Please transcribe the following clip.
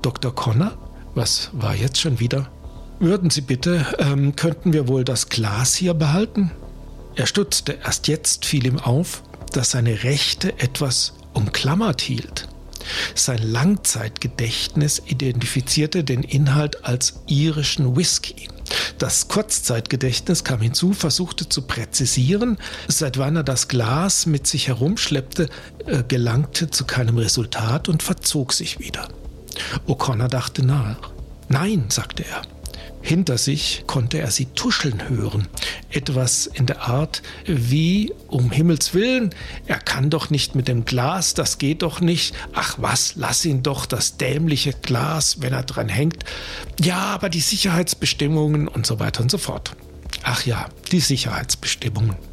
Dr. Connor? Was war jetzt schon wieder? Würden Sie bitte, könnten wir wohl das Glas hier behalten? Er stutzte. Erst jetzt fiel ihm auf, dass seine Rechte etwas umklammert hielt. Sein Langzeitgedächtnis identifizierte den Inhalt als irischen Whisky. Das Kurzzeitgedächtnis kam hinzu, versuchte zu präzisieren. Seit wann er das Glas mit sich herumschleppte, gelangte zu keinem Resultat und verzog sich wieder. O'Connor dachte nach. Nein, sagte er. Hinter sich konnte er sie tuscheln hören. Etwas in der Art wie, um Himmels Willen, er kann doch nicht mit dem Glas, das geht doch nicht. Ach was, lass ihn doch, das dämliche Glas, wenn er dran hängt. Ja, aber die Sicherheitsbestimmungen und so weiter und so fort. Ach ja, die Sicherheitsbestimmungen.